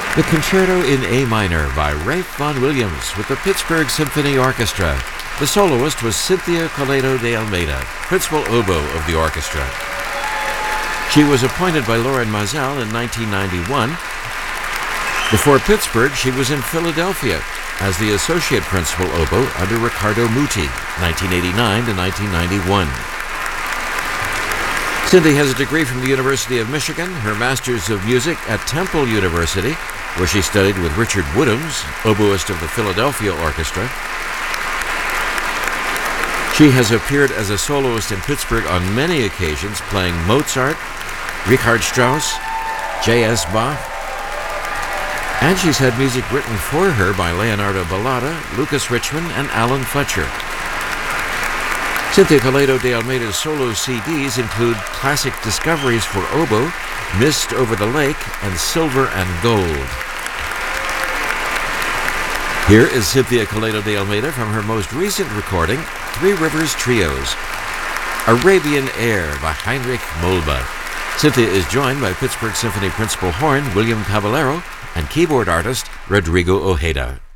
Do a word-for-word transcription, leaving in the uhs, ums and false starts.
The Concerto in A minor by Ralph Vaughan Williams with the Pittsburgh Symphony Orchestra. The soloist was Cynthia Collado de Almeida, principal oboe of the orchestra. She was appointed by Loren Maazel in nineteen ninety-one. Before Pittsburgh, she was in Philadelphia as the associate principal oboe under Riccardo Muti, nineteen eighty-nine to nineteen ninety-one. Cindy has a degree from the University of Michigan, her Master's of Music at Temple University, where she studied with Richard Woodhams, oboist of the Philadelphia Orchestra. She has appeared as a soloist in Pittsburgh on many occasions, playing Mozart, Richard Strauss, J S Bach, and she's had music written for her by Leonardo Ballata, Lucas Richmond, and Alan Fletcher. Cynthia Collado de Almeida's solo C Ds include classic discoveries for oboe, Mist Over the Lake, and Silver and Gold. Here is Cynthia Collado de Almeida from her most recent recording, Three Rivers Trios, Arabian Air by Heinrich Molbach. Cynthia is joined by Pittsburgh Symphony principal horn William Caballero and keyboard artist Rodrigo Ojeda.